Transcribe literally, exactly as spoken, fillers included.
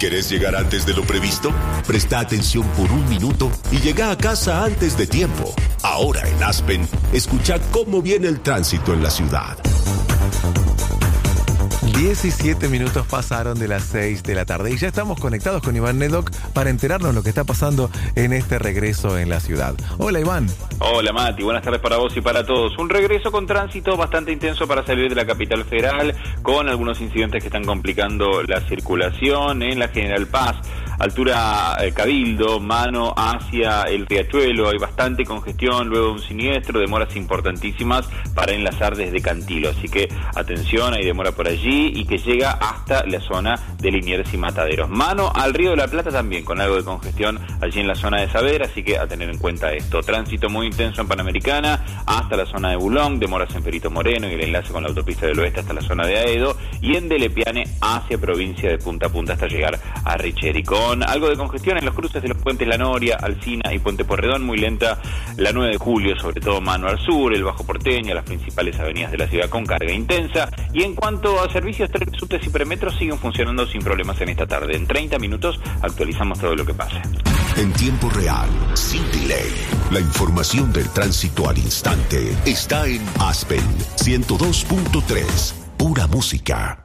¿Querés llegar antes de lo previsto? Presta atención por un minuto y llega a casa antes de tiempo. Ahora en Aspen, escucha cómo viene el tránsito en la ciudad. diecisiete minutos pasaron de las seis de la tarde y ya estamos conectados con Iván Nedok para enterarnos de lo que está pasando en este regreso en la ciudad. Hola, Iván. Hola, Mati. Buenas tardes para vos y para todos. Un regreso con tránsito bastante intenso para salir de la capital federal, con algunos incidentes que están complicando la circulación en la General Paz, altura eh, Cabildo, mano hacia el Riachuelo. Hay bastante congestión luego de un siniestro, demoras importantísimas para enlazar desde Cantilo. Así que atención, hay demora por allí y que llega hasta la zona de Liniers y Mataderos. Mano al Río de la Plata también, con algo de congestión allí en la zona de Saavedra, así que a tener en cuenta esto. Tránsito muy intenso en Panamericana hasta la zona de Bulón, demoras en Perito Moreno y el enlace con la autopista del oeste hasta la zona de Aedo, y en Delepiane hacia provincia de Punta a Punta hasta llegar a Richeri. Con algo de congestión en los cruces de los puentes La Noria, Alsina y Puente Porredón, muy lenta la nueve de julio, sobre todo mano al sur, el Bajo Porteño, las principales avenidas de la ciudad con carga intensa. Y en cuanto a servicios, tres subtes y premetros siguen funcionando sin problemas en esta tarde. En treinta minutos actualizamos todo lo que pasa. En tiempo real, sin delay, la información del tránsito al instante está en Aspen ciento dos punto tres, pura música.